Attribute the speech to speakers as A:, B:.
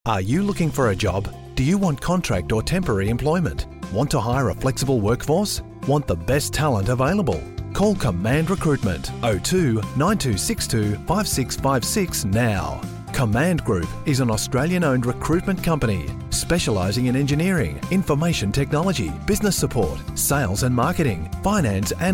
A: Are you looking for a job? Do you want contract or temporary employment? Want to hire a flexible workforce? Want the best talent available? Call Command Recruitment 02 9262 5656 now. Command Group is an Australian-owned recruitment company specialising in engineering, information technology, business support, sales and marketing, finance and